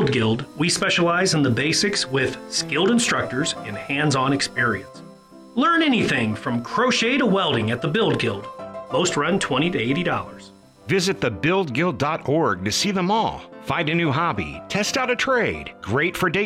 Build Guild, we specialize in the basics with skilled instructors and hands-on experience. Learn anything from crochet to welding at the Build Guild. Most run $20 to $80. Visit thebuildguild.org to see them all. Find a new hobby, test out a trade. Great for date